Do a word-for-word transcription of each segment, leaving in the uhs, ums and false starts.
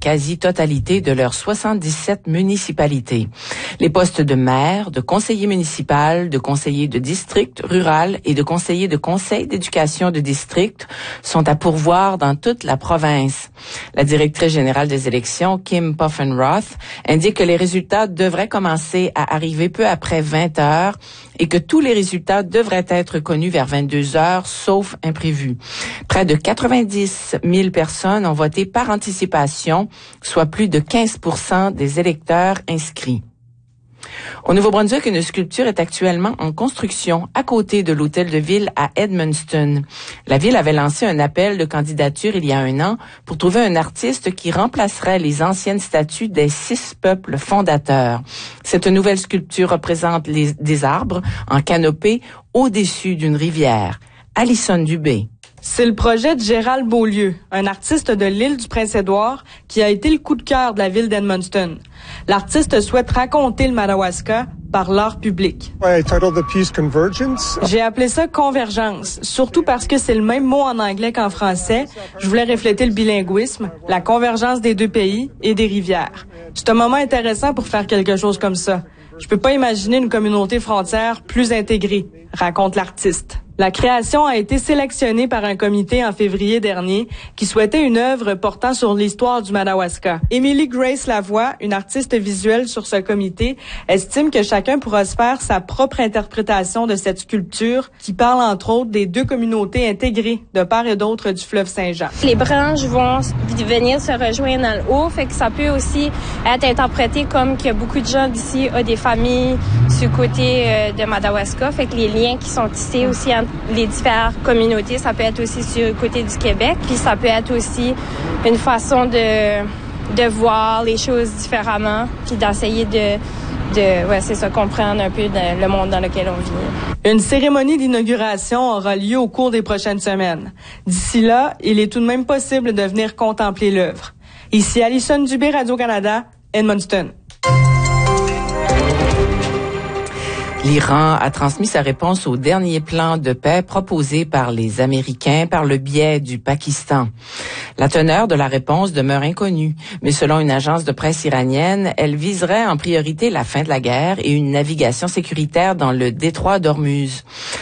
quasi-totalité de leurs soixante-dix-sept municipalités. Les postes de maire, de conseiller municipal, de conseiller de district rural et de conseiller de conseil d'éducation de district sont à pourvoir dans toute la province. La directrice générale des élections, Kim Poffenroth, indique que les résultats devraient commencer à arriver peu après vingt heures et que tous les résultats devraient être connus vers vingt-deux heures, sauf imprévu. Près de quatre-vingt-dix mille personnes ont voté par anticipation, soit plus de quinze pour cent des électeurs inscrits. Au Nouveau-Brunswick, une sculpture est actuellement en construction à côté de l'hôtel de ville à Edmundston. La ville avait lancé un appel de candidature il y a un an pour trouver un artiste qui remplacerait les anciennes statues des six peuples fondateurs. Cette nouvelle sculpture représente les, des arbres en canopée au-dessus d'une rivière. Alison Dubé. C'est le projet de Gérald Beaulieu, un artiste de l'île du Prince-Édouard, qui a été le coup de cœur de la ville d'Edmundston. L'artiste souhaite raconter le Madawaska par l'art public. J'ai appelé ça convergence, surtout parce que c'est le même mot en anglais qu'en français. Je voulais refléter le bilinguisme, la convergence des deux pays et des rivières. C'est un moment intéressant pour faire quelque chose comme ça. Je peux pas imaginer une communauté frontière plus intégrée, raconte l'artiste. La création a été sélectionnée par un comité en février dernier qui souhaitait une œuvre portant sur l'histoire du Madawaska. Emily Grace Lavoie, une artiste visuelle sur ce comité, estime que chacun pourra se faire sa propre interprétation de cette sculpture qui parle entre autres des deux communautés intégrées de part et d'autre du fleuve Saint-Jean. Les branches vont venir se rejoindre dans le haut, fait que ça peut aussi être interprété comme que beaucoup de gens d'ici ont des familles sur le côté euh, de Madawaska, fait que les liens qui sont tissés aussi entre les différentes communautés, ça peut être aussi sur le côté du Québec, puis ça peut être aussi une façon de de voir les choses différemment, puis d'essayer de de ouais, c'est ça, comprendre un peu de, le monde dans lequel on vit. Une cérémonie d'inauguration aura lieu au cours des prochaines semaines. D'ici là, il est tout de même possible de venir contempler l'œuvre. Ici Alison Dubé, Radio-Canada, Edmundston. L'Iran a transmis sa réponse au dernier plan de paix proposé par les Américains par le biais du Pakistan. La teneur de la réponse demeure inconnue, mais selon une agence de presse iranienne, elle viserait en priorité la fin de la guerre et une navigation sécuritaire dans le détroit d'Ormuz.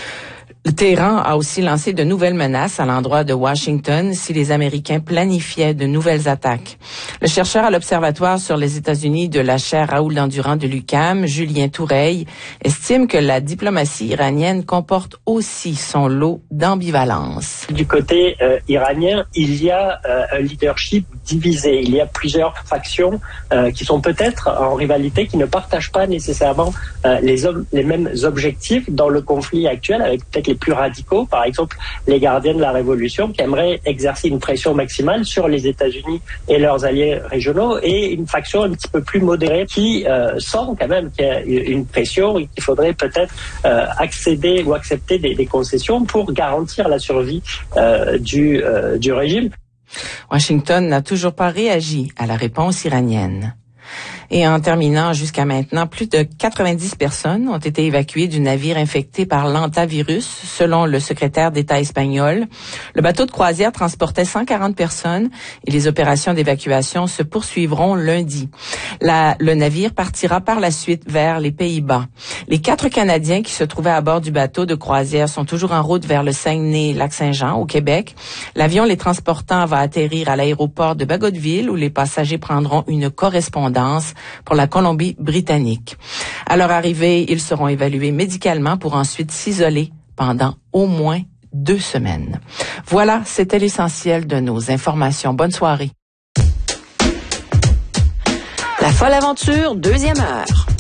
Le Téhéran a aussi lancé de nouvelles menaces à l'endroit de Washington si les Américains planifiaient de nouvelles attaques. Le chercheur à l'Observatoire sur les États-Unis de la chaire Raoul Dandurand de l'U Q A M, Julien Toureille, estime que la diplomatie iranienne comporte aussi son lot d'ambivalence. Du côté euh, iranien, il y a euh, un leadership divisé. Il y a plusieurs factions euh, qui sont peut-être en rivalité, qui ne partagent pas nécessairement euh, les, ob- les mêmes objectifs dans le conflit actuel, avec peut-être les plus radicaux, par exemple les gardiens de la révolution, qui aimeraient exercer une pression maximale sur les États-Unis et leurs alliés régionaux, et une faction un petit peu plus modérée qui euh, sent quand même qu'il y a une pression et qu'il faudrait peut-être euh, accéder ou accepter des, des concessions pour garantir la survie euh, du, euh, du régime. Washington n'a toujours pas réagi à la réponse iranienne. Et en terminant, jusqu'à maintenant, plus de quatre-vingt-dix personnes ont été évacuées du navire infecté par l'hantavirus, selon le secrétaire d'État espagnol. Le bateau de croisière transportait cent quarante personnes et les opérations d'évacuation se poursuivront lundi. La, le navire partira par la suite vers les Pays-Bas. Les quatre Canadiens qui se trouvaient à bord du bateau de croisière sont toujours en route vers le Saguenay-Lac-Saint-Jean, au Québec. L'avion les transportant va atterrir à l'aéroport de Bagotville, où les passagers prendront une correspondance pour la Colombie-Britannique. À leur arrivée, ils seront évalués médicalement pour ensuite s'isoler pendant au moins deux semaines. Voilà, c'était l'essentiel de nos informations. Bonne soirée. La folle aventure, deuxième heure.